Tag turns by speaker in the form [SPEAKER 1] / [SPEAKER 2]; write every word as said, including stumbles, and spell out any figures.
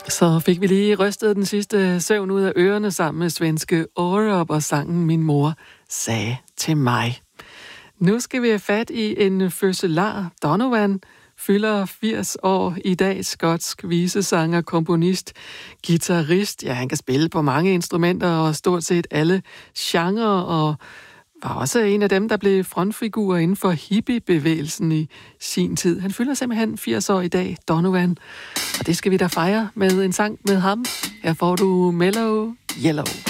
[SPEAKER 1] Så fik vi lige rystet den sidste søvn ud af ørerne sammen med svenske Orup og sangen Min mor sagde til mig. Nu skal vi have fat i en fødselar. Donovan fylder firs år i dag. Skotsk visesanger, komponist, guitarist. Ja, han kan spille på mange instrumenter og stort set alle genrer, og var også en af dem, der blev frontfigur inden for hippiebevægelsen i sin tid. Han fylder simpelthen firs år i dag, Donovan. Og det skal vi da fejre med en sang med ham. Her får du Mellow Yellow.